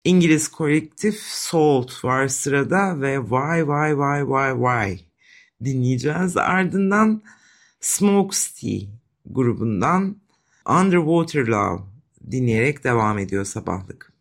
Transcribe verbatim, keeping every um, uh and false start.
İngiliz kolektif Salt var sırada ve Why Why Why Why Why dinleyeceğiz. Ardından Smokestea grubundan Underwater Love dinleyerek devam ediyor sabahlık.